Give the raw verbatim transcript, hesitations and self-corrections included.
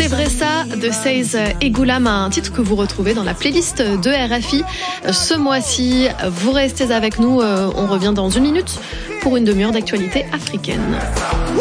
C'est vrai ça de Seiz et Goulam, un titre que vous retrouvez dans la playlist de R F I ce mois-ci. Vous restez avec nous, on revient dans une minute pour une demi-heure d'actualité africaine.